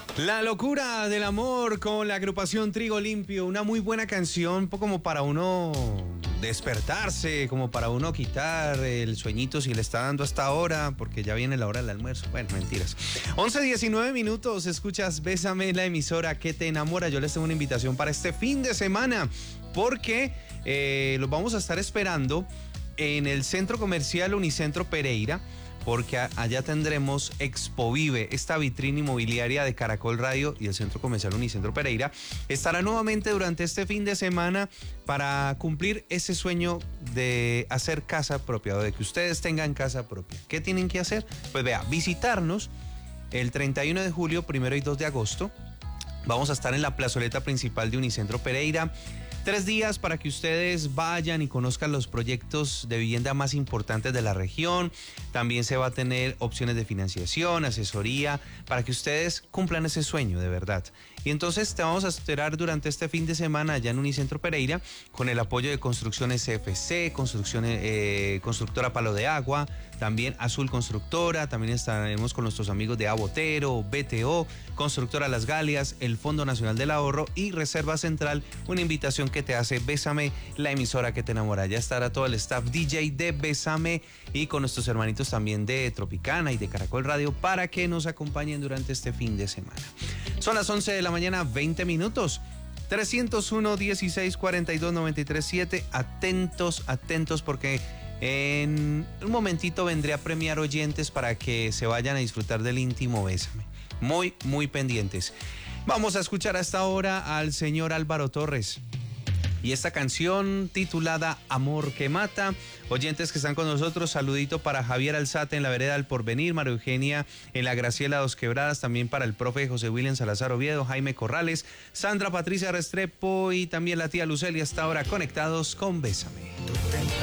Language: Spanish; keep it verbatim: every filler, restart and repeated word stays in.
La locura del amor con la agrupación Trigo Limpio, una muy buena canción como para uno despertarse, como para uno quitar el sueñito si le está dando hasta ahora, porque ya viene la hora del almuerzo. Bueno, mentiras. once diecinueve minutos, escuchas Bésame, la emisora que te enamora. Yo les tengo una invitación para este fin de semana, porque eh, los vamos a estar esperando en el Centro Comercial Unicentro Pereira, porque allá tendremos Expo Vive, esta vitrina inmobiliaria de Caracol Radio y el Centro Comercial Unicentro Pereira. Estará nuevamente durante este fin de semana para cumplir ese sueño de hacer casa propia, o de que ustedes tengan casa propia. ¿Qué tienen que hacer? Pues vea, visitarnos el treinta y uno de julio, primero y dos de agosto. Vamos a estar en la plazoleta principal de Unicentro Pereira. Tres días para que ustedes vayan y conozcan los proyectos de vivienda más importantes de la región. También se va a tener opciones de financiación, asesoría, para que ustedes cumplan ese sueño de verdad. Y entonces te vamos a esperar durante este fin de semana allá en Unicentro Pereira con el apoyo de Construcciones C F C, Construcciones, eh, Constructora Palo de Agua, también Azul Constructora, también estaremos con nuestros amigos de Abotero, B T O, Constructora Las Galias, el Fondo Nacional del Ahorro y Reserva Central, una invitación que te hace Bésame, la emisora que te enamora. Ya estará todo el staff D J de Bésame y con nuestros hermanitos también de Tropicana y de Caracol Radio para que nos acompañen durante este fin de semana. Son las once de la mañana, veinte minutos. trescientos uno, dieciséis, cuarenta y dos, noventa y tres, siete. Atentos, atentos, porque en un momentito vendré a premiar oyentes para que se vayan a disfrutar del íntimo Bésame. Muy, muy pendientes. Vamos a escuchar a esta hora al señor Álvaro Torres y esta canción titulada Amor que Mata. Oyentes que están con nosotros, saludito para Javier Alzate en la vereda del Porvenir, María Eugenia en la Graciela Dos Quebradas, también para el profe José William Salazar Oviedo, Jaime Corrales, Sandra Patricia Restrepo y también la tía Lucelia, hasta ahora conectados con Bésame.